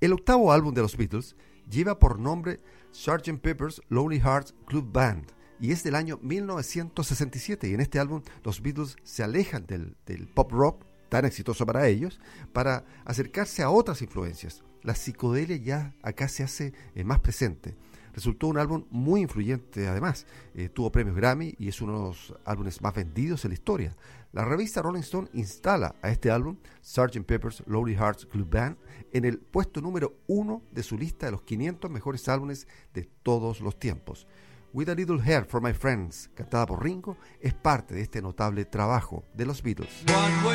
El octavo álbum de los Beatles lleva por nombre Sgt. Pepper's Lonely Hearts Club Band y es del año 1967, y en este álbum los Beatles se alejan del pop rock tan exitoso para ellos para acercarse a otras influencias. La psicodelia ya acá se hace más presente. Resultó un álbum muy influyente además. Tuvo premios Grammy y es uno de los álbumes más vendidos en la historia. La revista Rolling Stone instala a este álbum, Sgt. Pepper's Lonely Hearts Club Band, en el puesto número 1 de su lista de los 500 mejores álbumes de todos los tiempos. With a Little Help from My Friends, cantada por Ringo, es parte de este notable trabajo de los Beatles.